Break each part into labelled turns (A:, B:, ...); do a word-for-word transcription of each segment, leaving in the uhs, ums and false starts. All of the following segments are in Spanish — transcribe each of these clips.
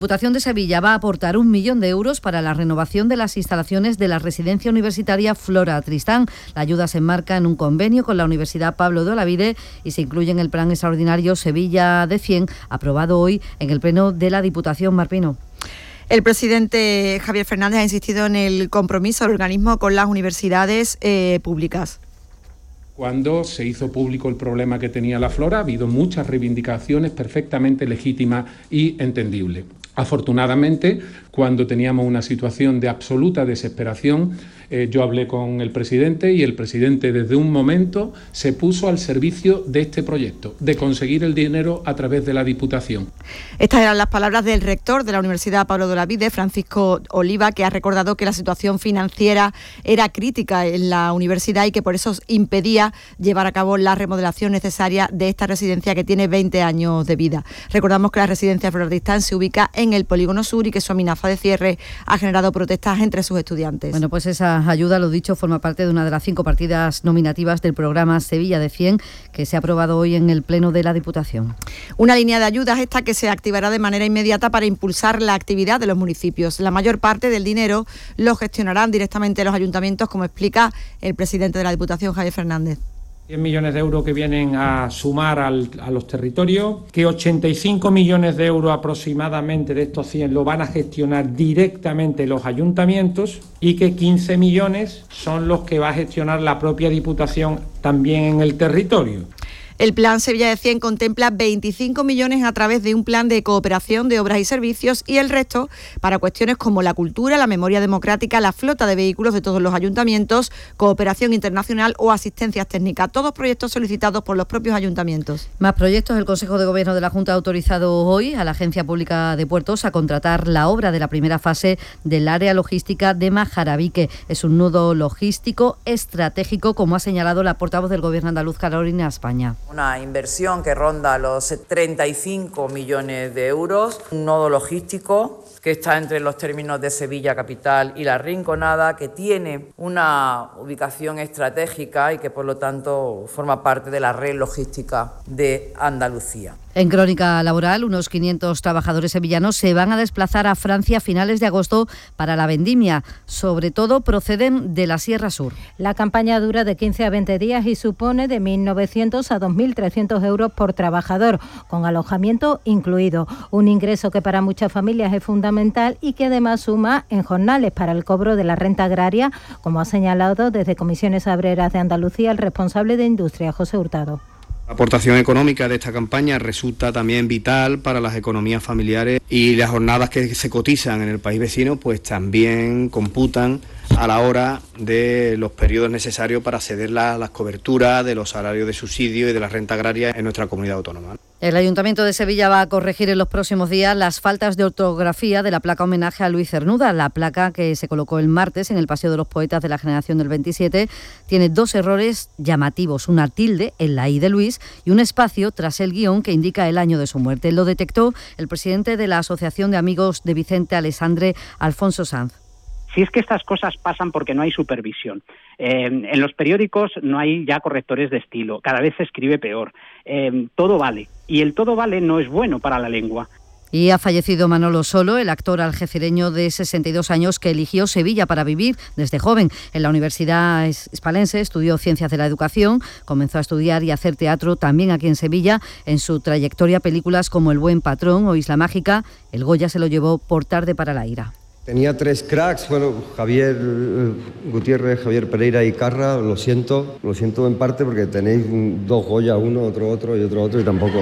A: La Diputación de Sevilla va a aportar un millón de euros para la renovación de las instalaciones de la residencia universitaria Flora Tristán. La ayuda se enmarca en un convenio con la Universidad Pablo de Olavide y se incluye en el Plan Extraordinario Sevilla de cien, aprobado hoy en el Pleno de la Diputación. Marpino.
B: El presidente Javier Fernández ha insistido en el compromiso del organismo con las universidades eh, públicas.
C: Cuando se hizo público el problema que tenía la Flora, ha habido muchas reivindicaciones perfectamente legítimas y entendibles. Afortunadamente, cuando teníamos una situación de absoluta desesperación, eh, yo hablé con el presidente y el presidente desde un momento se puso al servicio de este proyecto, de conseguir el dinero a través de la Diputación.
B: Estas eran las palabras del rector de la Universidad Pablo de Olavide, Francisco Oliva, que ha recordado que la situación financiera era crítica en la universidad y que por eso impedía llevar a cabo la remodelación necesaria de esta residencia que tiene veinte años de vida. Recordamos que la residencia Flora Tristán se ubica en el Polígono Sur y que su amenaza de cierre ha generado protestas entre sus estudiantes.
A: Bueno, pues esa ayuda, lo dicho, forma parte de una de las cinco partidas nominativas del programa Sevilla de cien que se ha aprobado hoy en el Pleno de la Diputación.
B: Una línea de ayudas esta que se activará de manera inmediata para impulsar la actividad de los municipios. La mayor parte del dinero lo gestionarán directamente los ayuntamientos, como explica el presidente de la Diputación, Javier Fernández.
D: cien millones de euros que vienen a sumar al, a los territorios, que ochenta y cinco millones de euros aproximadamente de estos cien lo van a gestionar directamente los ayuntamientos y que quince millones son los que va a gestionar la propia Diputación también en el territorio.
B: El Plan Sevilla de cien contempla veinticinco millones a través de un plan de cooperación de obras y servicios y el resto para cuestiones como la cultura, la memoria democrática, la flota de vehículos de todos los ayuntamientos, cooperación internacional o asistencias técnicas. Todos proyectos solicitados por los propios ayuntamientos.
A: Más proyectos. El Consejo de Gobierno de la Junta ha autorizado hoy a la Agencia Pública de Puertos a contratar la obra de la primera fase del área logística de Majarabique. Es un nudo logístico estratégico, como ha señalado la portavoz del Gobierno andaluz, Carolina España.
E: Una inversión que ronda los treinta y cinco millones de euros, un nodo logístico que está entre los términos de Sevilla Capital y La Rinconada, que tiene una ubicación estratégica y que por lo tanto forma parte de la red logística de Andalucía.
A: En Crónica Laboral, unos quinientos trabajadores sevillanos se van a desplazar a Francia a finales de agosto para la vendimia. Sobre todo proceden de la Sierra Sur.
F: La campaña dura de quince a veinte días y supone de mil novecientos a dos mil trescientos euros por trabajador, con alojamiento incluido. Un ingreso que para muchas familias es fundamental y que además suma en jornales para el cobro de la renta agraria, como ha señalado desde Comisiones Obreras de Andalucía el responsable de Industria, José Hurtado.
G: La aportación económica de esta campaña resulta también vital para las economías familiares y las jornadas que se cotizan en el país vecino pues también computan a la hora de los periodos necesarios para ceder la, las coberturas de los salarios de subsidio y de la renta agraria en nuestra comunidad autónoma.
A: El Ayuntamiento de Sevilla va a corregir en los próximos días las faltas de ortografía de la placa homenaje a Luis Cernuda. La placa que se colocó el martes en el Paseo de los Poetas de la Generación del veintisiete tiene dos errores llamativos, una tilde en la I de Luis y un espacio tras el guión que indica el año de su muerte. Lo detectó el presidente de la Asociación de Amigos de Vicente Alessandre, Alfonso Sanz.
H: Si es que estas cosas pasan porque no hay supervisión. Eh, en los periódicos no hay ya correctores de estilo, cada vez se escribe peor. Eh, todo vale, y el todo vale no es bueno para la lengua.
A: Y ha fallecido Manolo Solo, el actor algecireño de sesenta y dos años que eligió Sevilla para vivir desde joven. En la Universidad Hispalense estudió Ciencias de la Educación, comenzó a estudiar y hacer teatro también aquí en Sevilla. En su trayectoria, películas como El Buen Patrón o Isla Mágica, el Goya se lo llevó por Tarde para la ira.
I: Tenía tres cracks, bueno, Javier Gutiérrez, Javier Pereira y Carra, lo siento, lo siento en parte porque tenéis dos Goya, uno, otro otro y otro otro y tampoco...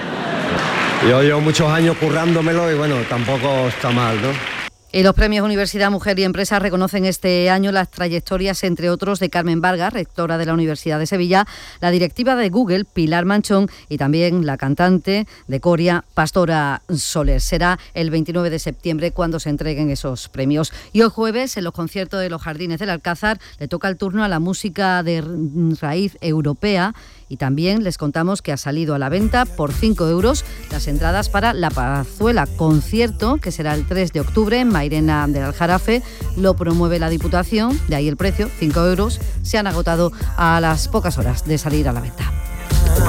I: Yo llevo muchos años currándomelo y bueno, tampoco está mal, ¿no?
A: Y los premios Universidad, Mujer y Empresa reconocen este año las trayectorias, entre otros, de Carmen Vargas, rectora de la Universidad de Sevilla, la directiva de Google, Pilar Manchón, y también la cantante de Coria, Pastora Soler. Será el veintinueve de septiembre cuando se entreguen esos premios. Y hoy jueves, en los conciertos de los Jardines del Alcázar, le toca el turno a la música de raíz europea. Y también les contamos que ha salido a la venta por cinco euros las entradas para La Pazuela, concierto que será el tres de octubre en Mairena del Aljarafe. Lo promueve la Diputación, de ahí el precio, cinco euros. Se han agotado a las pocas horas de salir a la venta.